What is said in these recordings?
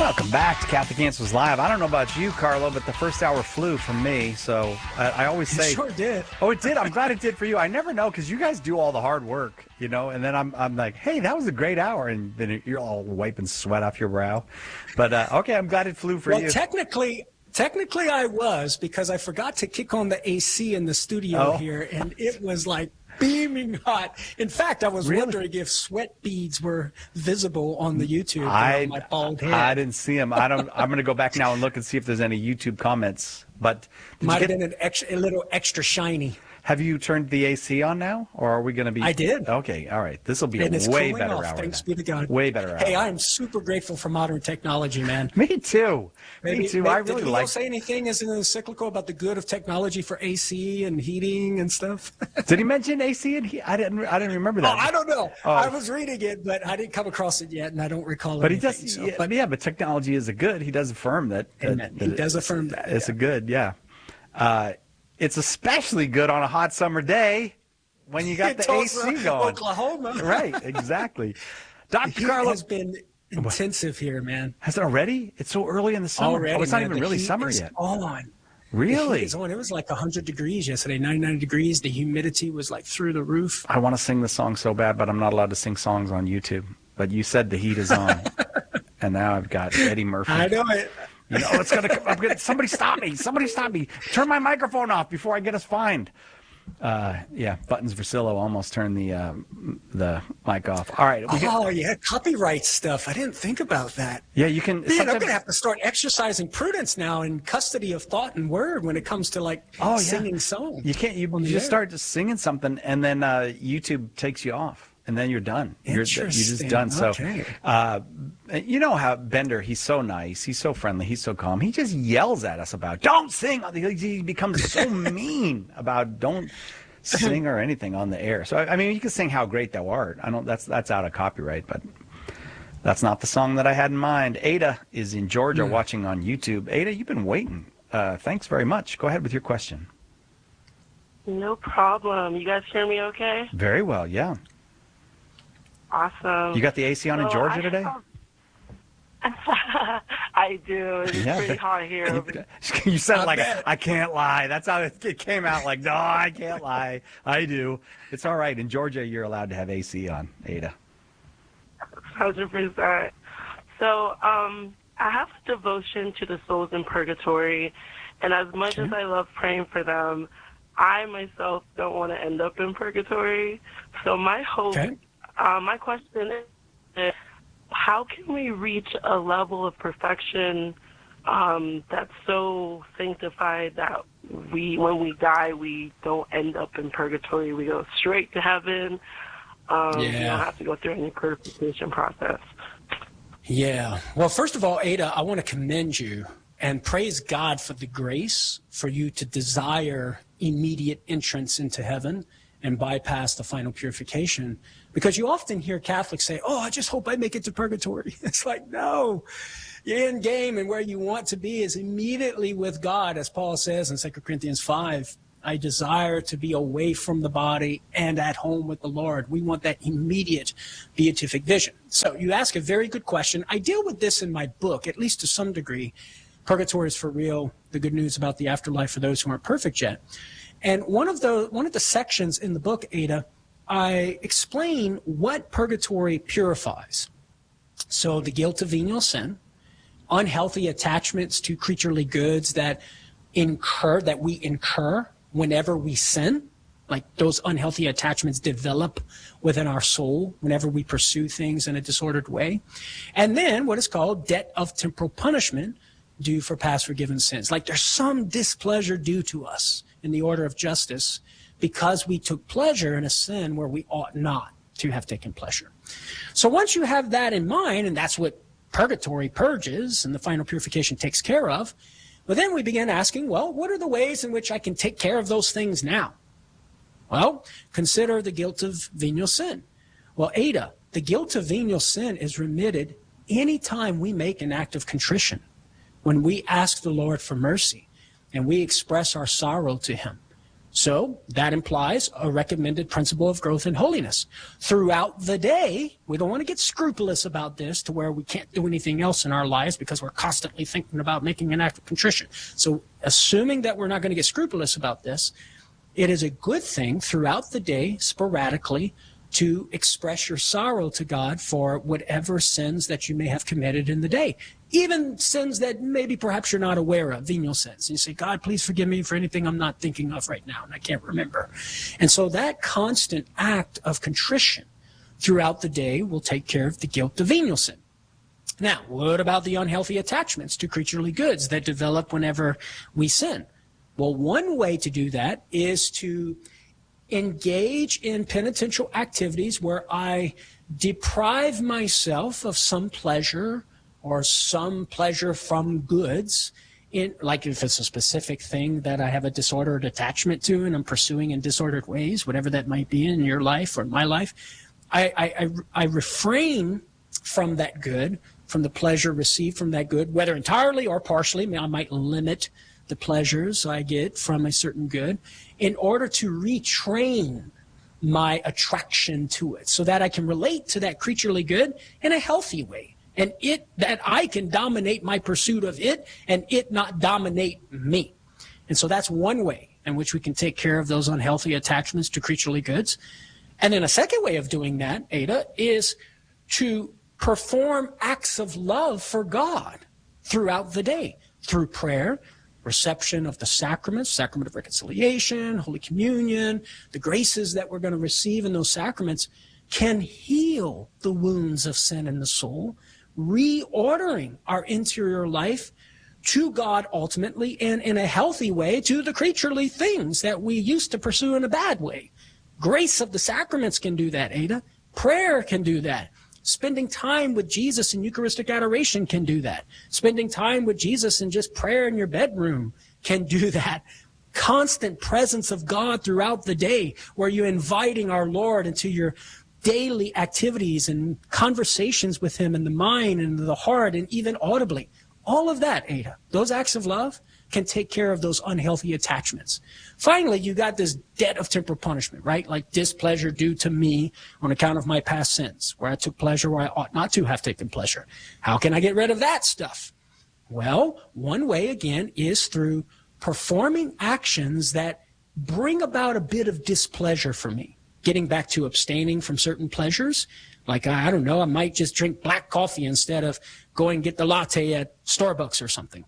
Welcome back to Catholic Answers Live. I don't know about you, Carlo, but the first hour flew for me. So I always say, it sure did. Oh, it did. I'm glad it did for you. I never know because you guys do all the hard work, you know. And then I'm like, hey, that was a great hour, and then you're all wiping sweat off your brow. But okay, I'm glad it flew for you. Well, technically, I was, because I forgot to kick on the AC in the studio here, and it was like beaming hot. In fact, I was wondering if sweat beads were visible on the YouTube on my bald head. I didn't see them. I'm going to go back now and look and see if there's any YouTube comments. But might have been a little extra shiny. Have you turned the AC on now, or are we going to be? I did. Okay, all right. This will be and a way better off, hour. Thanks be to God. Way better hour. Hey, I am super grateful for modern technology, man. Me too. Me too. I really like. Did say anything as an encyclical about the good of technology for AC and heating and stuff? Did he mention AC and heat? I didn't remember that. Oh, I don't know. I was reading it, but I didn't come across it yet, and I don't recall. But anything, he does. But technology is a good. He does affirm that. He does affirm that. It's a good. Yeah. It's especially good on a hot summer day when you got the AC going. Oklahoma. Right, exactly. Dr. Carlo has been intensive here, man. Has it already? It's so early in the summer. Already, it's not even really summer yet. On. Really? It was like 100 degrees yesterday, 99 degrees. The humidity was like through the roof. I want to sing the song so bad, but I'm not allowed to sing songs on YouTube. But you said the heat is on. And now I've got Eddie Murphy. I know it. You know, it's going to come. Somebody stop me. Somebody stop me. Turn my microphone off before I get us fined. Yeah, Buttons Versillo almost turned the mic off. All right. Copyright stuff. I didn't think about that. Yeah, you can. Man, I'm going to have to start exercising prudence now in custody of thought and word when it comes to singing songs. You can't. You just start just singing something, and then YouTube takes you off. And then you're done. You're just done. Okay. So, you know how Bender, he's so nice. He's so friendly. He's so calm. He just yells at us about, don't sing. He becomes so mean about don't sing or anything on the air. So, I mean, you can sing How Great Thou Art. That's out of copyright, but that's not the song that I had in mind. Ada is in Georgia watching on YouTube. Ada, you've been waiting. Thanks very much. Go ahead with your question. No problem. You guys hear me okay? Very well, yeah. Awesome. You got the AC on in Georgia today? I do. It's pretty hot here. You said it like, I can't lie. That's how it came out. Like, no, I can't lie. I do. It's all right. In Georgia, you're allowed to have AC on, Ada. 100%. So I have a devotion to the souls in purgatory, and as much as I love praying for them, I myself don't want to end up in purgatory. So my hope... Okay. My question is, how can we reach a level of perfection that's so sanctified that when we die, we don't end up in purgatory, we go straight to heaven? We don't have to go through any purification process. Yeah. Well, first of all, Ada, I want to commend you and praise God for the grace for you to desire immediate entrance into heaven and bypass the final purification. Because you often hear Catholics say, I just hope I make it to purgatory. It's like, no, your end game and where you want to be is immediately with God. As Paul says in 2 Corinthians 5, I desire to be away from the body and at home with the Lord. We want that immediate beatific vision. So you ask a very good question. I deal with this in my book, at least to some degree. Purgatory is for real, the good news about the afterlife for those who aren't perfect yet. And one of the sections in the book, Ada, I explain what purgatory purifies. So the guilt of venial sin, unhealthy attachments to creaturely goods that we incur whenever we sin, like those unhealthy attachments develop within our soul whenever we pursue things in a disordered way. And then what is called debt of temporal punishment due for past forgiven sins. Like there's some displeasure due to us in the order of justice because we took pleasure in a sin where we ought not to have taken pleasure. So once you have that in mind, and that's what purgatory purges and the final purification takes care of, well, then we begin asking, well, what are the ways in which I can take care of those things now? Well, consider the guilt of venial sin. Well, Ada, the guilt of venial sin is remitted anytime we make an act of contrition, when we ask the Lord for mercy and we express our sorrow to him. So that implies a recommended principle of growth in holiness. Throughout the day, we don't want to get scrupulous about this to where we can't do anything else in our lives because we're constantly thinking about making an act of contrition. So assuming that we're not going to get scrupulous about this, it is a good thing throughout the day, sporadically, to express your sorrow to God for whatever sins that you may have committed in the day. Even sins that maybe perhaps you're not aware of, venial sins. You say, God, please forgive me for anything I'm not thinking of right now and I can't remember. And so that constant act of contrition throughout the day will take care of the guilt of venial sin. Now, what about the unhealthy attachments to creaturely goods that develop whenever we sin? Well, one way to do that is to engage in penitential activities where I deprive myself of some pleasure or some pleasure from goods, like if it's a specific thing that I have a disordered attachment to and I'm pursuing in disordered ways, whatever that might be in your life or my life, I refrain from that good, from the pleasure received from that good, whether entirely or partially. I might limit the pleasures I get from a certain good in order to retrain my attraction to it so that I can relate to that creaturely good in a healthy way. And that I can dominate my pursuit of it and it not dominate me. And so that's one way in which we can take care of those unhealthy attachments to creaturely goods. And then a second way of doing that, Ada, is to perform acts of love for God throughout the day through prayer, reception of the sacraments, sacrament of reconciliation, Holy Communion, the graces that we're going to receive in those sacraments can heal the wounds of sin in the soul, reordering our interior life to God ultimately and in a healthy way to the creaturely things that we used to pursue in a bad way. Grace of the sacraments can do that, Ada. Prayer can do that. Spending time with Jesus in Eucharistic adoration can do that. Spending time with Jesus in just prayer in your bedroom can do that. Constant presence of God throughout the day where you're inviting our Lord into your daily activities and conversations with him in the mind and the heart and even audibly. All of that, Ada, those acts of love can take care of those unhealthy attachments. Finally, you got this debt of temporal punishment, right? Like displeasure due to me on account of my past sins, where I took pleasure where I ought not to have taken pleasure. How can I get rid of that stuff? Well, one way, again, is through performing actions that bring about a bit of displeasure for me. Getting back to abstaining from certain pleasures, like, I don't know, I might just drink black coffee instead of going and get the latte at Starbucks or something.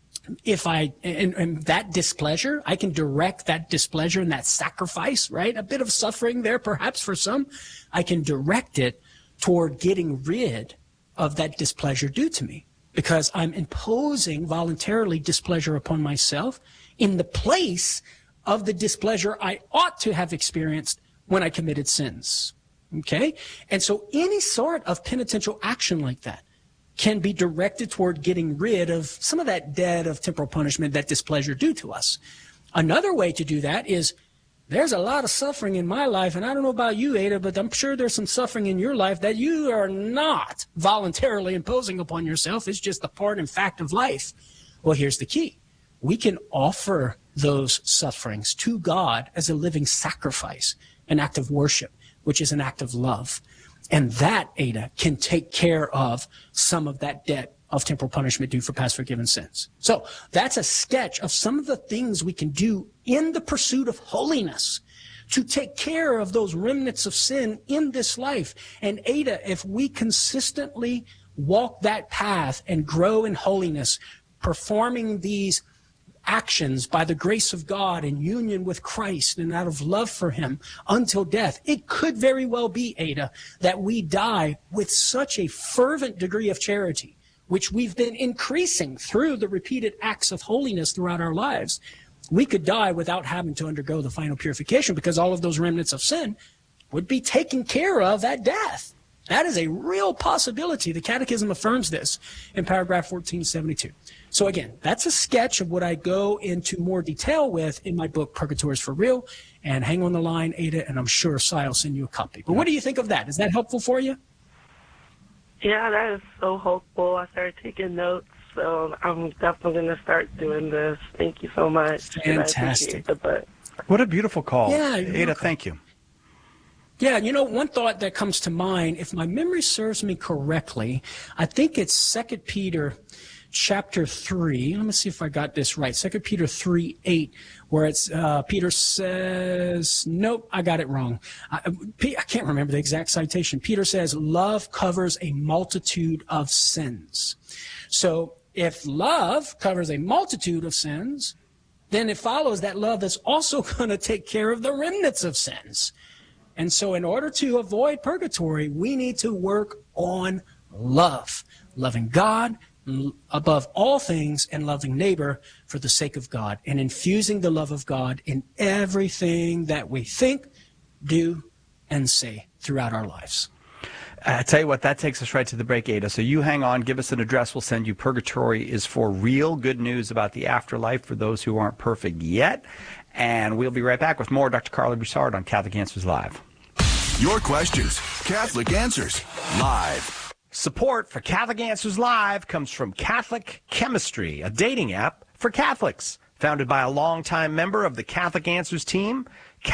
If and that displeasure, I can direct that displeasure and that sacrifice, right? A bit of suffering there, perhaps for some. I can direct it toward getting rid of that displeasure due to me because I'm imposing voluntarily displeasure upon myself in the place of the displeasure I ought to have experienced when I committed sins. Okay? And so any sort of penitential action like that can be directed toward getting rid of some of that debt of temporal punishment, that displeasure due to us. Another way to do that is there's a lot of suffering in my life, and I don't know about you, Ada, but I'm sure there's some suffering in your life that you are not voluntarily imposing upon yourself. It's just a part and fact of life. Well, here's the key. We can offer those sufferings to God as a living sacrifice, an act of worship, which is an act of love. And that, Ada, can take care of some of that debt of temporal punishment due for past forgiven sins. So that's a sketch of some of the things we can do in the pursuit of holiness to take care of those remnants of sin in this life. And Ada, if we consistently walk that path and grow in holiness, performing these actions by the grace of God in union with Christ and out of love for him until death, it could very well be, Ada, that we die with such a fervent degree of charity, which we've been increasing through the repeated acts of holiness throughout our lives. We could die without having to undergo the final purification because all of those remnants of sin would be taken care of at death. That is a real possibility. The Catechism affirms this in paragraph 1472. So again, that's a sketch of what I go into more detail with in my book, Purgatory is for Real. And hang on the line, Ada, and I'm sure Cy will send you a copy. But what do you think of that? Is that helpful for you? Yeah, that is so helpful. I started taking notes, so I'm definitely going to start doing this. Thank you so much. Fantastic. I appreciate the book. What a beautiful call. Yeah, Ada, thank you. Yeah, one thought that comes to mind, if my memory serves me correctly, I think it's 2 Peter chapter 3. Let me see if I got this right. 2 Peter 3:8, where it's Peter says, nope, I got it wrong. I can't remember the exact citation. Peter says, love covers a multitude of sins. So if love covers a multitude of sins, then it follows that love is also going to take care of the remnants of sins. And so in order to avoid purgatory, we need to work on love, loving God above all things and loving neighbor for the sake of God, and infusing the love of God in everything that we think, do, and say throughout our lives. I tell you what, that takes us right to the break, Ada. So you hang on, give us an address, we'll send you. Purgatory is for real. Good news about the afterlife for those who aren't perfect yet. And we'll be right back with more Dr. Carla Broussard on Catholic Answers Live. Your questions, Catholic Answers Live. Support for Catholic Answers Live comes from Catholic Chemistry, a dating app for Catholics. Founded by a longtime member of the Catholic Answers team,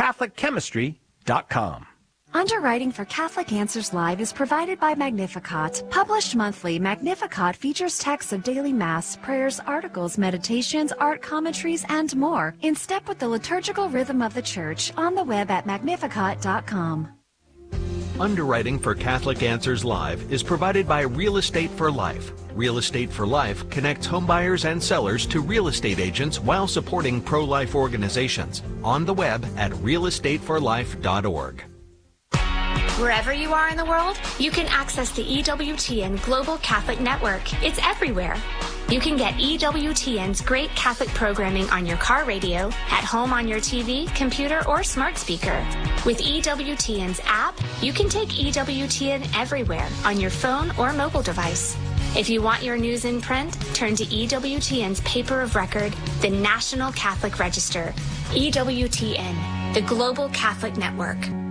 CatholicChemistry.com. Underwriting for Catholic Answers Live is provided by Magnificat. Published monthly, Magnificat features texts of daily Mass, prayers, articles, meditations, art commentaries, and more, in step with the liturgical rhythm of the Church, on the web at Magnificat.com. Underwriting for Catholic Answers Live is provided by Real Estate for Life. Real Estate for Life connects homebuyers and sellers to real estate agents while supporting pro-life organizations. On the web at realestateforlife.org. Wherever you are in the world, you can access the EWTN Global Catholic Network. It's everywhere. You can get EWTN's great Catholic programming on your car radio, at home on your TV, computer, or smart speaker. With EWTN's app, you can take EWTN everywhere on your phone or mobile device. If you want your news in print, turn to EWTN's paper of record, the National Catholic Register. EWTN, the Global Catholic Network.